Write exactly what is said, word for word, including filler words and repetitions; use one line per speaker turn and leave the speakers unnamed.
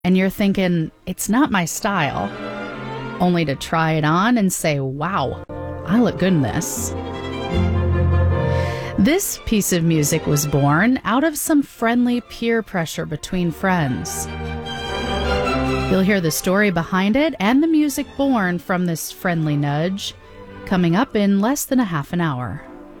and you're thinking, it's not my style, only to try it on and say, wow, I look good in this. This piece of music was born out of some friendly peer pressure between friends. You'll hear the story behind it and the music born from this friendly nudge coming up in less than a half an hour.